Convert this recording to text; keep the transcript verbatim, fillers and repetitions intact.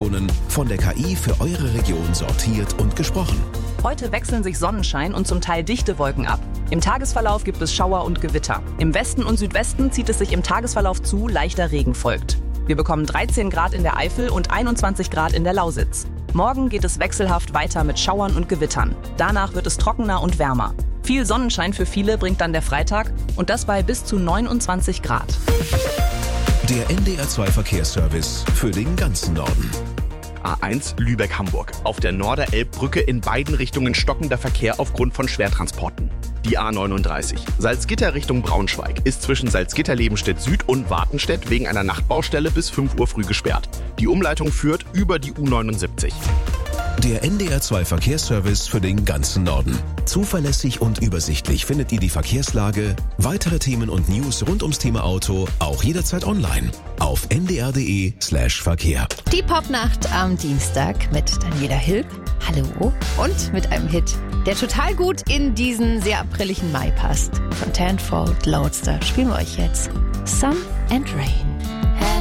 Informationen von der K I für eure Region sortiert und gesprochen. Heute wechseln sich Sonnenschein und zum Teil dichte Wolken ab. Im Tagesverlauf gibt es Schauer und Gewitter. Im Westen und Südwesten zieht es sich im Tagesverlauf zu, leichter Regen folgt. Wir bekommen dreizehn Grad in der Eifel und einundzwanzig Grad in der Lausitz. Morgen geht es wechselhaft weiter mit Schauern und Gewittern. Danach wird es trockener und wärmer. Viel Sonnenschein für viele bringt dann der Freitag und das bei bis zu neunundzwanzig Grad. Der N D R zwei Verkehrsservice für den ganzen Norden. A eins Lübeck-Hamburg. Auf der Norderelbbrücke in beiden Richtungen stockender Verkehr aufgrund von Schwertransporten. Die A neununddreißig. Salzgitter Richtung Braunschweig ist zwischen Salzgitter-Lebenstedt Süd und Wartenstedt wegen einer Nachtbaustelle bis fünf Uhr früh gesperrt. Die Umleitung führt über die U neunundsiebzig. Der N D R zwei Verkehrsservice für den ganzen Norden. Zuverlässig und übersichtlich findet ihr die Verkehrslage, weitere Themen und News rund ums Thema Auto auch jederzeit online auf n d r punkt d e slash Verkehr. Die Popnacht am Dienstag mit Daniela Hilb. Hallo. Und mit einem Hit, der total gut in diesen sehr apriligen Mai passt. Von Tenfold Loadster spielen wir euch jetzt Sun and Rain.